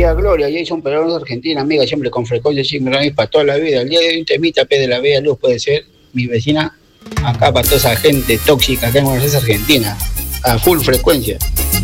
tía Gloria, Jason Perón es argentina, amiga, siempre con frecuencia, siempre para toda la vida. El día de hoy un temita, de la Bella Luz, puede ser mi vecina, acá para toda esa gente tóxica que es Argentina, a full frecuencia.